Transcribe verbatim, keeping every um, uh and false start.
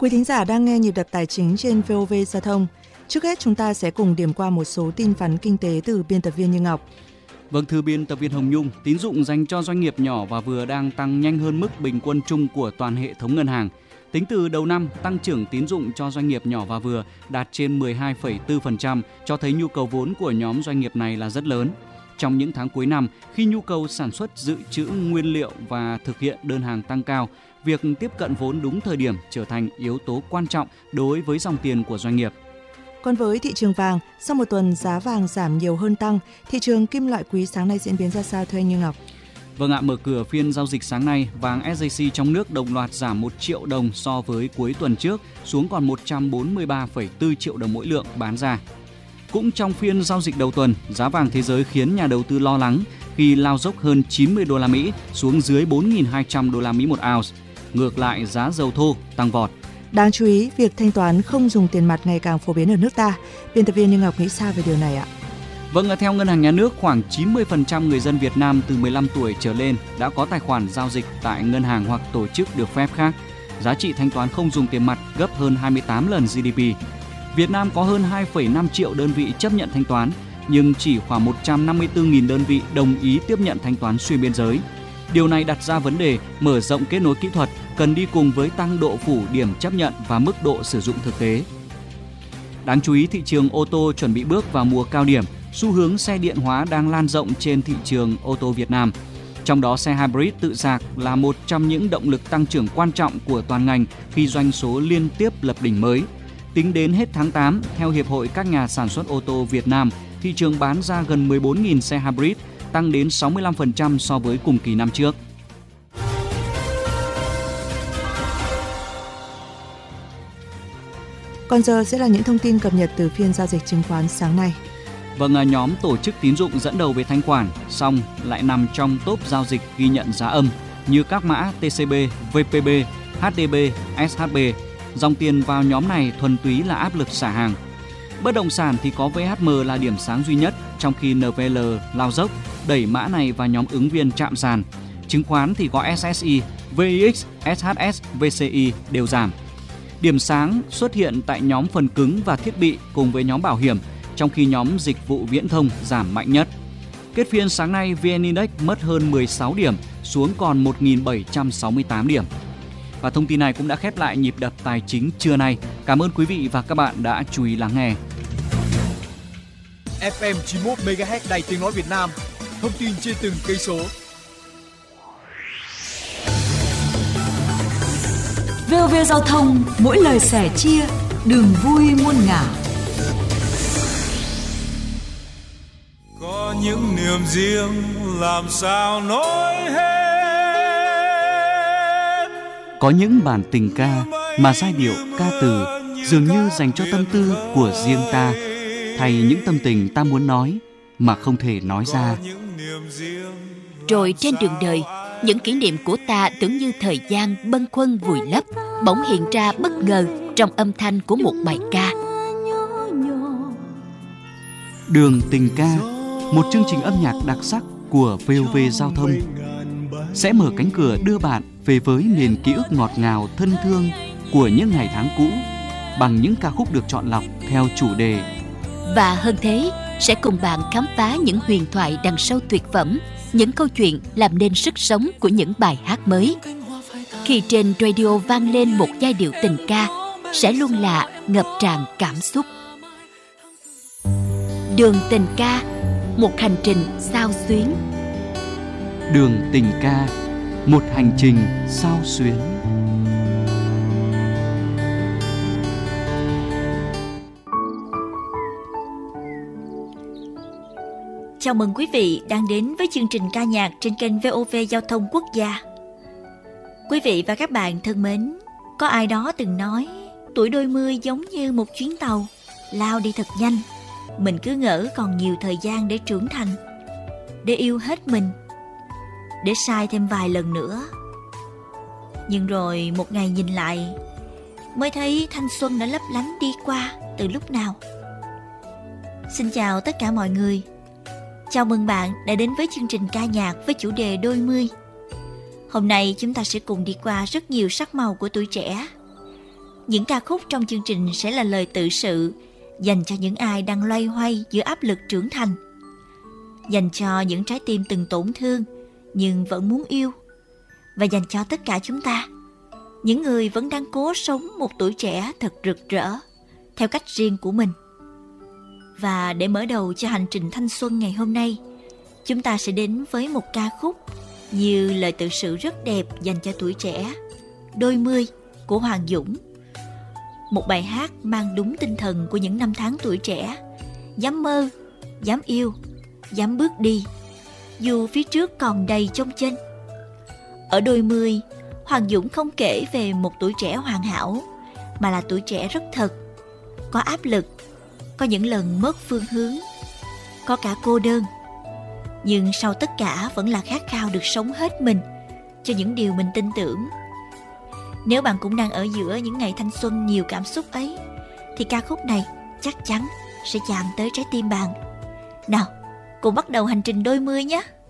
Quý thính giả đang nghe Nhịp đập tài chính trên vê o vê Giao thông. Trước hết chúng ta sẽ cùng điểm qua một số tin vắn kinh tế từ biên tập viên Như Ngọc. Vâng, thưa biên tập viên Hồng Nhung, tín dụng dành cho doanh nghiệp nhỏ và vừa đang tăng nhanh hơn mức bình quân chung của toàn hệ thống ngân hàng. Tính từ đầu năm, tăng trưởng tín dụng cho doanh nghiệp nhỏ và vừa đạt trên mười hai phẩy bốn phần trăm, cho thấy nhu cầu vốn của nhóm doanh nghiệp này là rất lớn. Trong những tháng cuối năm, khi nhu cầu sản xuất dự trữ nguyên liệu và thực hiện đơn hàng tăng cao, việc tiếp cận vốn đúng thời điểm trở thành yếu tố quan trọng đối với dòng tiền của doanh nghiệp. Còn với thị trường vàng, sau một tuần giá vàng giảm nhiều hơn tăng, thị trường kim loại quý sáng nay diễn biến ra sao thưa anh Như Ngọc? Vâng ạ, mở cửa phiên giao dịch sáng nay, vàng ét gi xê trong nước đồng loạt giảm một triệu đồng so với cuối tuần trước, xuống còn một trăm bốn mươi ba phẩy bốn triệu đồng mỗi lượng bán ra. Cũng trong phiên giao dịch đầu tuần, giá vàng thế giới khiến nhà đầu tư lo lắng khi lao dốc hơn chín mươi đô la Mỹ xuống dưới bốn nghìn hai trăm đô la Mỹ một ounce. Ngược lại, giá dầu thô tăng vọt. Đáng chú ý, việc thanh toán không dùng tiền mặt ngày càng phổ biến ở nước ta. Biên tập viên Như Ngọc nghĩ sao về điều này ạ? Vâng, theo Ngân hàng Nhà nước, khoảng chín mươi phần trăm người dân Việt Nam từ mười lăm tuổi trở lên đã có tài khoản giao dịch tại ngân hàng hoặc tổ chức được phép khác. Giá trị thanh toán không dùng tiền mặt gấp hơn hai mươi tám lần giê đê pê. Việt Nam có hơn hai phẩy năm triệu đơn vị chấp nhận thanh toán, nhưng chỉ khoảng một trăm năm mươi tư nghìn đơn vị đồng ý tiếp nhận thanh toán xuyên biên giới. Điều này đặt ra vấn đề mở rộng kết nối kỹ thuật cần đi cùng với tăng độ phủ điểm chấp nhận và mức độ sử dụng thực tế. Đáng chú ý, thị trường ô tô chuẩn bị bước vào mùa cao điểm, xu hướng xe điện hóa đang lan rộng trên thị trường ô tô Việt Nam. Trong đó, xe hybrid tự sạc là một trong những động lực tăng trưởng quan trọng của toàn ngành khi doanh số liên tiếp lập đỉnh mới. Tính đến hết tháng tám, theo Hiệp hội các nhà sản xuất ô tô Việt Nam, thị trường bán ra gần mười bốn nghìn xe hybrid, tăng đến sáu mươi lăm phần trăm so với cùng kỳ năm trước. Còn giờ sẽ là những thông tin cập nhật từ phiên giao dịch chứng khoán sáng nay. Vâng, nhóm tổ chức tín dụng dẫn đầu về thanh khoản, song lại nằm trong top giao dịch ghi nhận giá âm như các mã tê xê bê, vê pê bê, hát đê bê, ét hát bê. Dòng tiền vào nhóm này thuần túy là áp lực xả hàng. Bất động sản thì có vê hát em là điểm sáng duy nhất, trong khi en vê lờ lao dốc, đẩy mã này vào nhóm ứng viên chạm sàn. Chứng khoán thì có ét ét i, vê i ích, ét hát ét, vê xê i đều giảm. Điểm sáng xuất hiện tại nhóm phần cứng và thiết bị cùng với nhóm bảo hiểm, trong khi nhóm dịch vụ viễn thông giảm mạnh nhất. Kết phiên sáng nay, vê en Index mất hơn mười sáu điểm, xuống còn một nghìn bảy trăm sáu mươi tám điểm. Và thông tin này cũng đã khép lại nhịp đập tài chính trưa nay. Cảm ơn quý vị và các bạn đã chú ý lắng nghe. ép em chín mươi mốt mê ga héc Đài Tiếng nói Việt Nam, thông tin trên từng cây số. vê o vê Giao thông, mỗi lời sẻ chia, đường vui muôn ngả. Có những niềm riêng làm sao nói hết. Có những bản tình ca mà giai điệu ca từ dường như dành cho tâm tư của riêng ta, thay những tâm tình ta muốn nói mà không thể nói ra. Rồi trên đường đời, những kỷ niệm của ta tưởng như thời gian bâng khuâng vùi lấp, bỗng hiện ra bất ngờ trong âm thanh của một bài ca. Đường tình ca, một chương trình âm nhạc đặc sắc của vê o vê Giao thông, sẽ mở cánh cửa đưa bạn về với nền ký ức ngọt ngào thân thương của những ngày tháng cũ bằng những ca khúc được chọn lọc theo chủ đề. Và hơn thế, sẽ cùng bạn khám phá những huyền thoại đằng sau tuyệt phẩm, những câu chuyện làm nên sức sống của những bài hát mới. Khi trên radio vang lên một giai điệu tình ca, sẽ luôn là ngập tràn cảm xúc. Đường tình ca, một hành trình xao xuyến. Đường tình ca, một hành trình xao xuyến. Chào mừng quý vị đang đến với chương trình ca nhạc trên kênh vê o vê Giao thông Quốc gia. Quý vị và các bạn thân mến, có ai đó từng nói tuổi đôi mươi giống như một chuyến tàu lao đi thật nhanh. Mình cứ ngỡ còn nhiều thời gian để trưởng thành, để yêu hết mình, để sai thêm vài lần nữa. Nhưng rồi một ngày nhìn lại, mới thấy thanh xuân đã lấp lánh đi qua từ lúc nào. Xin chào tất cả mọi người. Chào mừng bạn đã đến với chương trình ca nhạc với chủ đề đôi mươi. Hôm nay chúng ta sẽ cùng đi qua rất nhiều sắc màu của tuổi trẻ. Những ca khúc trong chương trình sẽ là lời tự sự dành cho những ai đang loay hoay giữa áp lực trưởng thành, dành cho những trái tim từng tổn thương nhưng vẫn muốn yêu, và dành cho tất cả chúng ta, những người vẫn đang cố sống một tuổi trẻ thật rực rỡ theo cách riêng của mình. Và để mở đầu cho hành trình thanh xuân ngày hôm nay, chúng ta sẽ đến với một ca khúc như lời tự sự rất đẹp dành cho tuổi trẻ, Đôi mươi của Hoàng Dũng. Một bài hát mang đúng tinh thần của những năm tháng tuổi trẻ, dám mơ, dám yêu, dám bước đi, dù phía trước còn đầy chông chênh. Ở Đôi mươi, Hoàng Dũng không kể về một tuổi trẻ hoàn hảo, mà là tuổi trẻ rất thật, có áp lực, có những lần mất phương hướng, có cả cô đơn. Nhưng sau tất cả vẫn là khát khao được sống hết mình cho những điều mình tin tưởng. Nếu bạn cũng đang ở giữa những ngày thanh xuân nhiều cảm xúc ấy, thì ca khúc này chắc chắn sẽ chạm tới trái tim bạn. Nào, cùng bắt đầu hành trình Đôi mươi nhé!